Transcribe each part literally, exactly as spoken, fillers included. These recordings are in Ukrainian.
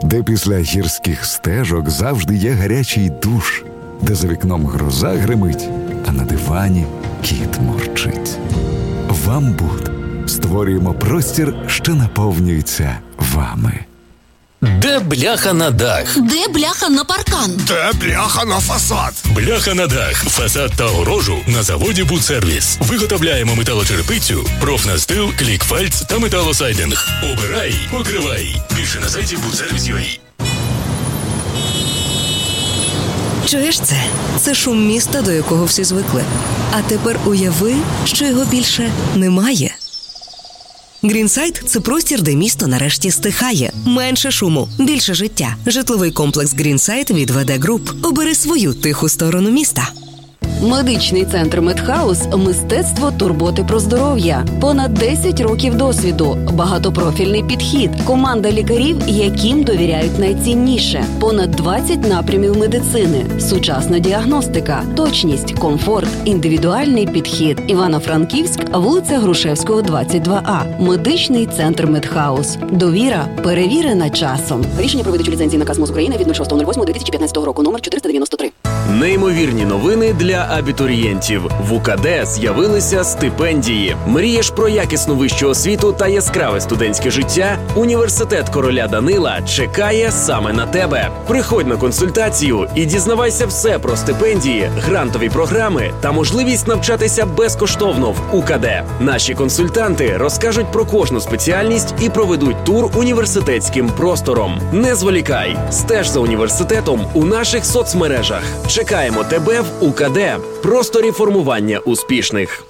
де після гірських стежок завжди є гарячий душ, де за вікном гроза гримить, а на дивані кіт мурчить. Вамбуд. Створюємо простір, що наповнюється вами. Де бляха на дах? Де бляха на паркан? Де бляха на фасад? Бляха на дах, фасад та огорожу на заводі «Будсервіс». Виготовляємо металочерепицю, профнастил, клікфальц та металосайдинг. Обирай, покривай. Більше на сайті будсервіс крапка ю а. Чуєш це? Це шум міста, до якого всі звикли. А тепер уяви, що його більше немає. Грінсайд – це простір, де місто нарешті стихає. Менше шуму, більше життя. Житловий комплекс Грінсайд від ВД Груп. Обери свою тиху сторону міста. Медичний центр Медхаус – мистецтво турботи про здоров'я. Понад десять років досвіду, багатопрофільний підхід, команда лікарів, яким довіряють найцінніше. Понад двадцять напрямів медицини, сучасна діагностика, точність, комфорт, індивідуальний підхід. Івано-Франківськ, вулиця Грушевського, двадцять два А. Медичний центр Медхаус. Довіра перевірена часом. Рішення про видачу ліцензії наказ МОЗ України від шостого лютого дві тисячі п'ятнадцятого року, номер чотириста дев'яносто три. Неймовірні новини для абітурієнтів. В УКД з'явилися стипендії. Мрієш про якісну вищу освіту та яскраве студентське життя? Університет короля Данила чекає саме на тебе. Приходь на консультацію і дізнавайся все про стипендії, грантові програми та можливість навчатися безкоштовно в УКД. Наші консультанти розкажуть про кожну спеціальність і проведуть тур університетським простором. Не зволікай, стеж за університетом у наших соцмережах. Чекаємо тебе в УКД. Просторі формування успішних.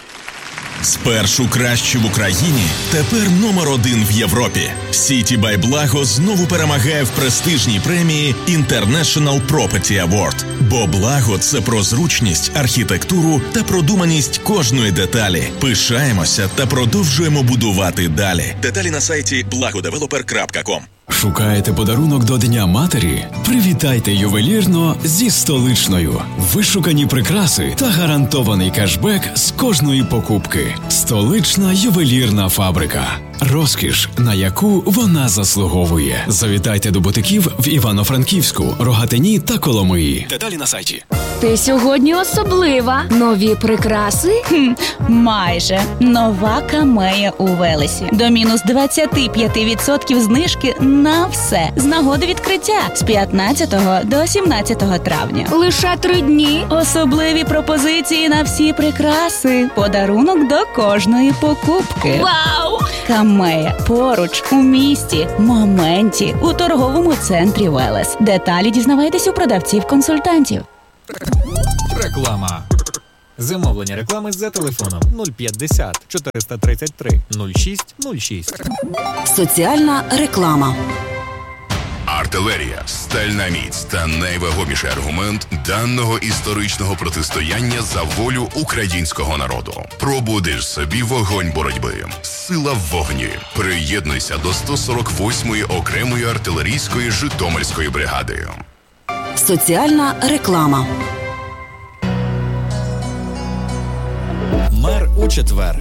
Спершу кращі в Україні, тепер номер один в Європі. Сіті бай Благо знову перемагає в престижній премії International Property Award. Бо Благо – це про зручність, архітектуру та продуманість кожної деталі. Пишаємося та продовжуємо будувати далі. Деталі на сайті благодевелопер крапка ком. Шукаєте подарунок до Дня матері? Привітайте ювелірно зі Столичною. Вишукані прикраси та гарантований кешбек з кожної покупки. Столична ювелірна фабрика. Розкіш, на яку вона заслуговує. Завітайте до бутиків в Івано-Франківську, Рогатині та Коломиї. Деталі на сайті. Ти сьогодні особлива. Нові прикраси? Хм, майже. Нова камея у Велесі. До мінус двадцять п'ять відсотків знижки на все. З нагоди відкриття з п'ятнадцятого до сімнадцятого травня. Лише три дні. Особливі пропозиції на всі прикраси. Подарунок до кожної покупки. Вау! Камея. Поруч. У місті. Моменті. У торговому центрі Велес. Деталі дізнавайтесь у продавців-консультантів. Реклама. Замовлення реклами за телефоном нуль п'ятдесят чотириста тридцять три нуль шість нуль шість. Соціальна реклама. Артилерія, стальна міць та найвагоміший аргумент даного історичного протистояння за волю українського народу. Пробудиш собі вогонь боротьби. Сила в вогні. Приєднуйся до сто сорок восьмої окремої артилерійської Житомирської бригади. Соціальна реклама. Мер у четвер.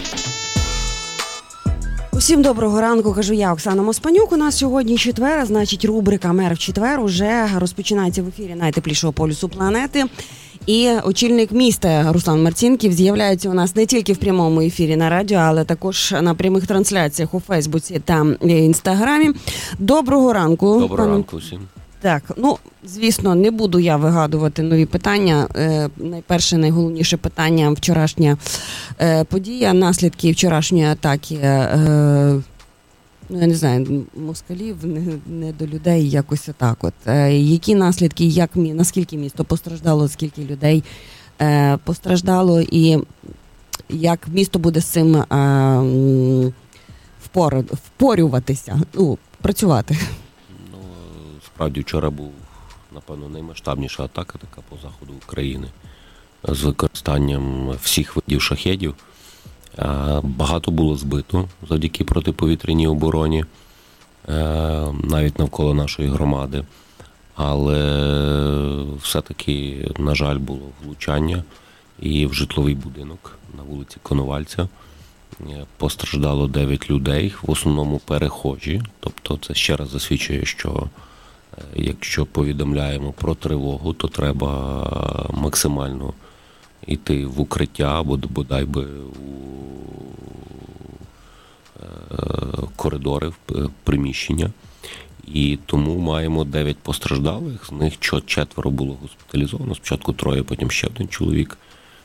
Усім доброго ранку, кажу я, Оксана Моспанюк. У нас сьогодні четвер, а значить рубрика «Мер в четвер» уже розпочинається в ефірі найтеплішого полюсу планети. І очільник міста Руслан Марцінків з'являється у нас не тільки в прямому ефірі на радіо, але також на прямих трансляціях у Фейсбуці та Інстаграмі. Доброго ранку. Доброго пану... ранку всім. Так, ну, звісно, не буду я вигадувати нові питання. Е, найперше, найголовніше питання – вчорашня е, подія, наслідки вчорашньої атаки, е, ну, я не знаю, москалів, не, не до людей, якось отак от. Е, які наслідки, як, наскільки місто постраждало, скільки людей е, постраждало і як місто буде з цим е, впор, впорюватися, ну, працювати? Справді, вчора був, напевно, наймасштабніша атака така по заходу України з використанням всіх видів шахедів. Багато було збито завдяки протиповітряній обороні, навіть навколо нашої громади. Але все-таки, на жаль, було влучання і в житловий будинок на вулиці Коновальця. Постраждало дев'ять людей, в основному перехожі. Тобто це ще раз засвідчує, що якщо повідомляємо про тривогу, то треба максимально йти в укриття або бодай би у коридори, в приміщення. І тому маємо дев'ять постраждалих, з них четверо було госпіталізовано. Спочатку троє, потім ще один чоловік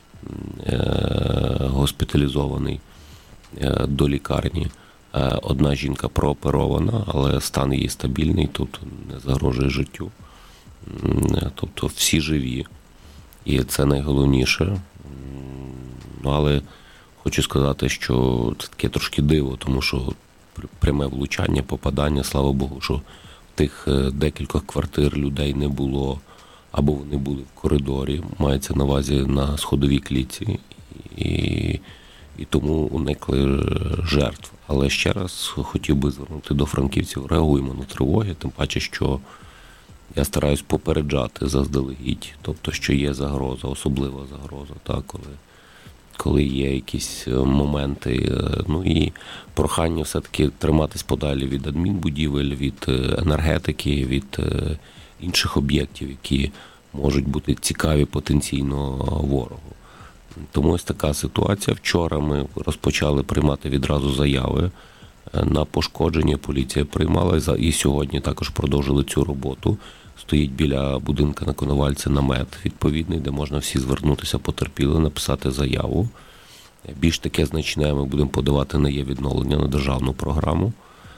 госпіталізований до лікарні. Одна жінка прооперована, але стан її стабільний, тобто не загрожує життю. Тобто всі живі. І це найголовніше. Але хочу сказати, що це таке трошки диво, тому що пряме влучання, попадання, слава Богу, що в тих декількох квартир людей не було, або вони були в коридорі, мається на увазі на сходовій клітці, і, і тому уникли жертв. Але ще раз хотів би звернути до франківців, реагуємо на тривоги, тим паче, що я стараюсь попереджати заздалегідь, тобто, що є загроза, особлива загроза, так, коли, коли є якісь моменти. Ну і прохання все-таки триматись подалі від адмінбудівель, від енергетики, від інших об'єктів, які можуть бути цікаві потенційно ворогу. Тому ось така ситуація. Вчора ми розпочали приймати відразу заяви на пошкодження. Поліція приймала і сьогодні також продовжили цю роботу. Стоїть біля будинку на Коновальця намет відповідний, де можна всі звернутися потерпіли, написати заяву. Більш таке значне ми будемо подавати на є відновлення на державну програму.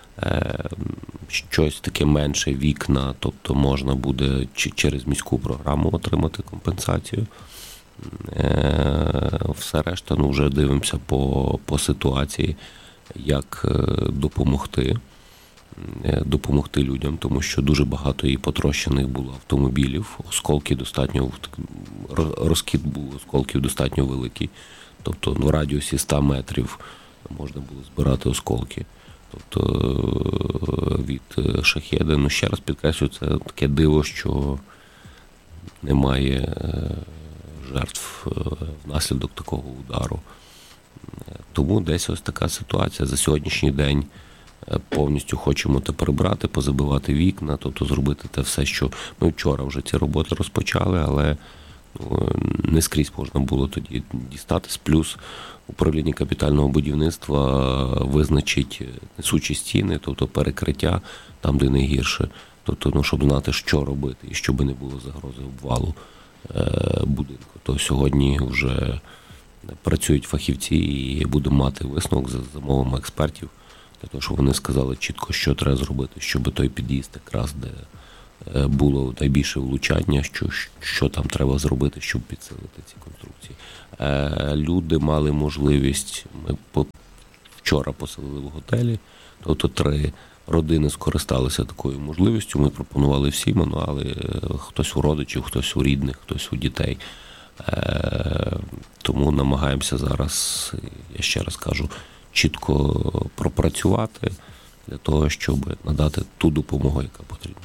Щось таке менше вікна, тобто можна буде через міську програму отримати компенсацію. Все решта, ну, вже дивимося по, по ситуації, як допомогти, допомогти людям, тому що дуже багато і потрощених було автомобілів, осколки достатньо, розкид був осколків достатньо великий, тобто в радіусі сто метрів можна було збирати осколки. Тобто від шахеда, ну ще раз підкреслюю, це таке диво, що немає жертв внаслідок такого удару. Тому десь ось така ситуація. За сьогоднішній день повністю хочемо тепер брати, позабивати вікна, тобто зробити те все, що ми вчора вже ці роботи розпочали, але ну, не скрізь можна було тоді дістатись. Плюс управління капітального будівництва визначить несучі стіни, тобто перекриття там, де найгірше. Тобто, ну, щоб знати, що робити і щоб не було загрози обвалу будинку. То сьогодні вже працюють фахівці і будемо мати висновок за замовами експертів, для того, щоб вони сказали чітко, що треба зробити, щоб той під'їзд якраз, де було найбільше влучання, що, що там треба зробити, щоб підсилити ці конструкції. Люди мали можливість, ми вчора поселили в готелі, тобто три родини скористалися такою можливістю, ми пропонували всім, ну, але хтось у родичів, хтось у рідних, хтось у дітей. Тому намагаємося зараз, я ще раз кажу, чітко пропрацювати для того, щоб надати ту допомогу, яка потрібна.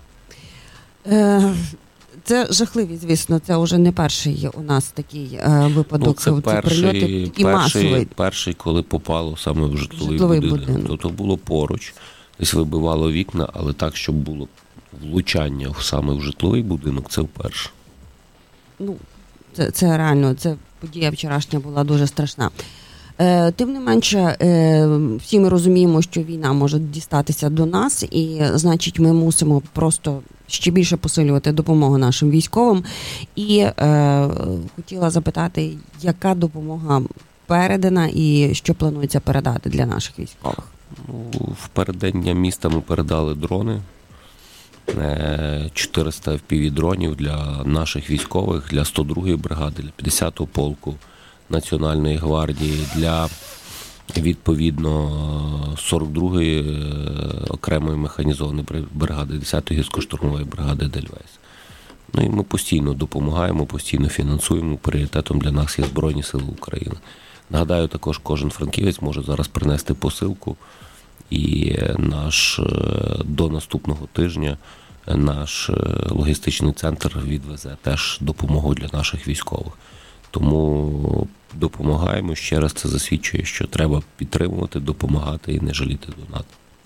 Це жахливі, звісно, це вже не перший у нас такий е, випадок. Ну, це перший, прильоти, такий перший, масовий. перший, коли попало саме в житловий, житловий будинок. будинок. Тобто було поруч, десь вибивало вікна, але так, щоб було влучання саме в житловий будинок, це вперше. Ну, це, це реально, це подія вчорашня була дуже страшна. Е, тим не менше, е, всі ми розуміємо, що війна може дістатися до нас, і, значить, ми мусимо просто ще більше посилювати допомогу нашим військовим. І е, хотіла запитати, яка допомога передана і що планується передати для наших військових? Ну, в переддень міста ми передали дрони, чотириста еф пі ві-дронів для наших військових, для сто другої бригади, для п'ятдесятого полку Національної гвардії, для, відповідно, сорок другої окремої механізованої бригади, десятої гірсько-штурмової бригади Дельвейс. Ну і ми постійно допомагаємо, постійно фінансуємо. Пріоритетом для нас є Збройні Сили України. Нагадаю, також кожен франківець може зараз принести посилку, і наш до наступного тижня наш логістичний центр відвезе теж допомогу для наших військових. Тому допомагаємо. Ще раз це засвідчує, що треба підтримувати, допомагати і не жаліти донат.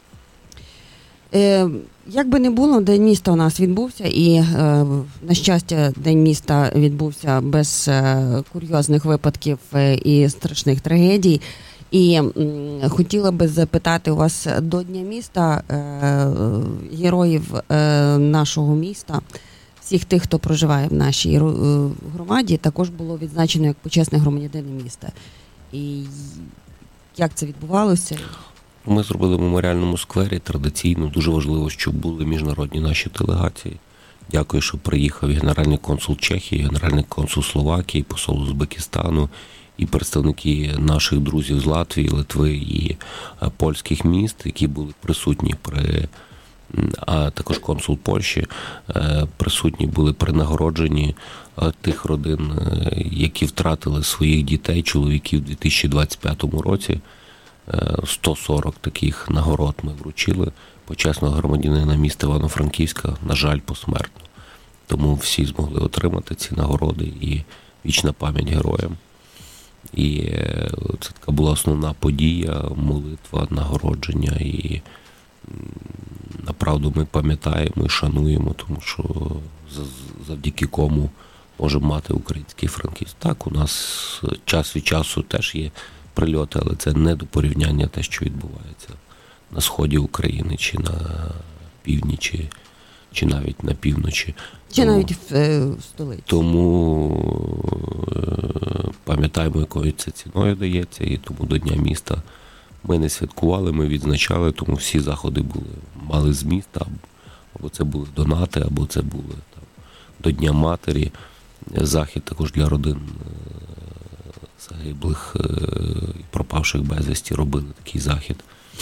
Е, як би не було, День міста у нас відбувся, і, е, на щастя, День міста відбувся без е, курйозних випадків е, і страшних трагедій. І м, хотіла би запитати у вас до Дня міста е, героїв е, нашого міста, всіх тих, хто проживає в нашій е, громаді, також було відзначено як почесних громадянин міста. І як це відбувалося? Ми зробили в меморіальному сквері традиційно. Дуже важливо, щоб були міжнародні наші делегації. Дякую, що приїхав і генеральний консул Чехії, і генеральний консул Словакії, посол Узбекистану, і представники наших друзів з Латвії, Литви і польських міст, які були присутні при, а також консул Польщі, присутні були при нагородженні тих родин, які втратили своїх дітей, чоловіків у дві тисячі двадцять п'ятому році. сто сорок таких нагород ми вручили почесного громадянина міста Івано-Франківська, на жаль, посмертно. Тому всі змогли отримати ці нагороди, і вічна пам'ять героям. І це така була основна подія, молитва, нагородження, і направду ми пам'ятаємо і шануємо, тому що завдяки кому можемо мати український Франківськ. Так, у нас час від часу теж є прильоти, але це не до порівняння те, що відбувається на сході України, чи на півдні, чи, чи навіть на півночі. Чи тому, навіть в, е, в столиці. Тому е, пам'ятаємо, якою це ціною дається, і тому до Дня міста ми не святкували, ми відзначали, тому всі заходи були, мали зміст, або це були донати, або це були там, до Дня матері. Захід також для родин загиблих і пропавших безвісті робили такий захід.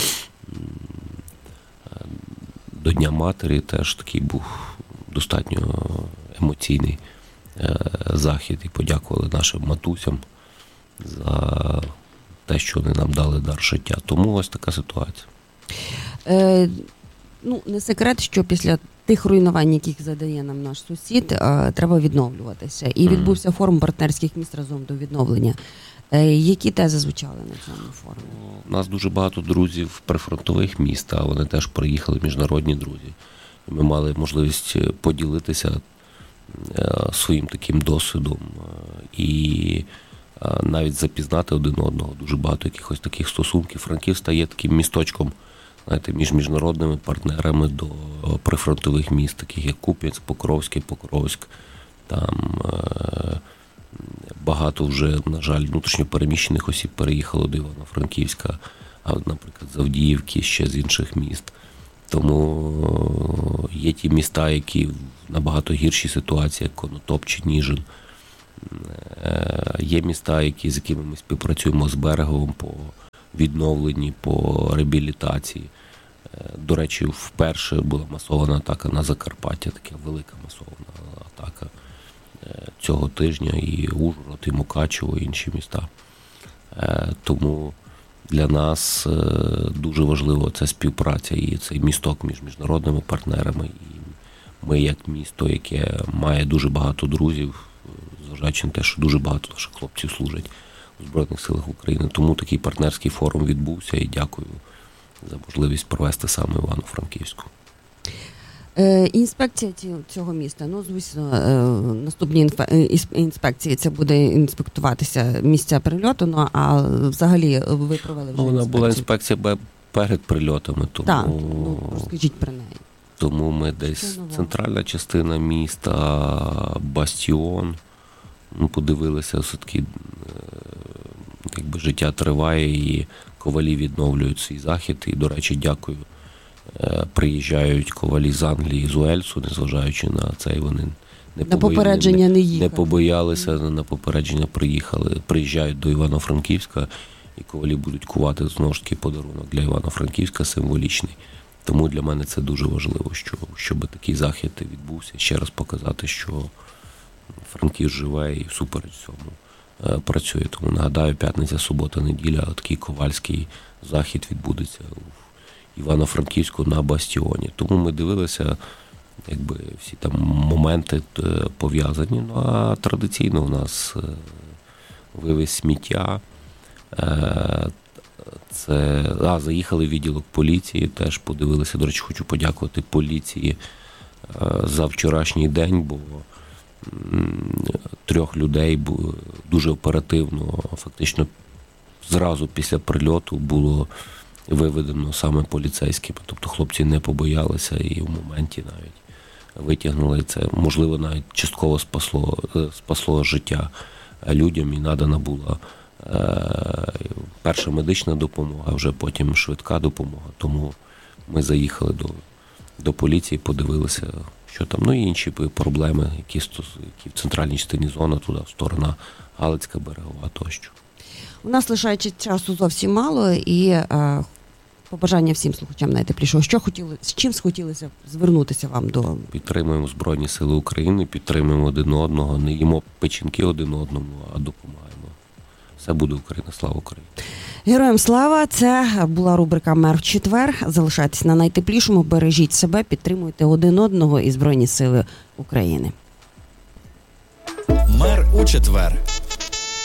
До Дня матері теж такий був достатньо емоційний захід, і подякували нашим матусям за те, що вони нам дали дар життя. Тому ось така ситуація. Е, ну, не секрет, що після тих руйнувань, яких задає нам наш сусід, е, треба відновлюватися. І відбувся mm. форум партнерських міст разом до відновлення. Е, які тези звучали на цьому форумі? У нас дуже багато друзів прифронтових міст, а вони теж приїхали, міжнародні друзі. І ми мали можливість поділитися е, своїм таким досвідом і е, навіть запізнати один одного. Дуже багато якихось таких стосунків. Франківськ стає таким місточком, знаєте, між міжнародними партнерами до прифронтових міст, таких як Куп'янськ, Покровський, Покровськ. Там е, багато вже, на жаль, внутрішньо переміщених осіб переїхало до Івано-Франківська, а, наприклад, з Авдіївки, ще з інших міст. Тому є ті міста, які в набагато гіршій ситуації, як Конотоп чи Ніжин. Е, є міста, які, з якими ми співпрацюємо з Береговим по відновленні, по реабілітації. До речі, вперше була масована атака на Закарпаття, така велика масована атака цього тижня, і Ужгород, і Мукачево, і інші міста. Тому для нас дуже важливо ця співпраця і цей місток між міжнародними партнерами. І ми, як місто, яке має дуже багато друзів, зважаючи на те, що дуже багато наших хлопців служать у Збройних силах України. Тому такий партнерський форум відбувся, і дякую за можливість провести саме Івано-Франківську. Е, інспекція цього міста, ну, звісно, е, наступні інспекції, це буде інспектуватися місця прильоту, ну, а взагалі ви провели вже ну, вона інспекцію? була інспекція перед прильотами, тому... Так, ну, розкажіть про неї. Тому ми десь, центральна частина міста, Бастіон, ми подивилися, все-таки, якби життя триває, і ковалі відновлюють свій захід. І, до речі, дякую, приїжджають ковалі з Англії, з Уельсу, незважаючи на це, і вони не, на попередження не, не, не побоялися, на попередження приїхали, приїжджають до Івано-Франківська, і ковалі будуть кувати, знову ж таки, подарунок для Івано-Франківська символічний. Тому для мене це дуже важливо, що, щоб такий захід відбувся. Ще раз показати, що Франківськ живе і всупереч цьому працює. Тому, нагадаю, п'ятниця, субота, неділя, такий ковальський захід відбудеться в Івано-Франківську на Бастіоні. Тому ми дивилися, якби, всі там моменти пов'язані. Ну, а традиційно у нас вивіз сміття. Це, а, заїхали в відділок поліції, теж подивилися. До речі, хочу подякувати поліції за вчорашній день, бо трьох людей дуже оперативно, фактично зразу після прильоту було виведено саме поліцейськими. Тобто хлопці не побоялися і в моменті навіть витягнули це. Можливо, навіть частково спасло, спасло життя людям і надана була перша медична допомога, а вже потім швидка допомога. Тому ми заїхали до, до поліції, подивилися, що там, ну і інші проблеми, які, які в центральній частині зони, туди, сторона Галицька, Берегова тощо. У нас лишається часу зовсім мало, і е, побажання всім слухачам найтеплішого. Що хотіли, з чим схотілося звернутися вам до... Підтримуємо Збройні Сили України, підтримуємо один одного, не їмо печінки один одному, а допомагаємо. Все буде Україна, слава Україні. Героям слава, це була рубрика «Мер в четвер». Залишайтесь на найтеплішому, бережіть себе, підтримуйте один одного і Збройні Сили України. Мер у четвер.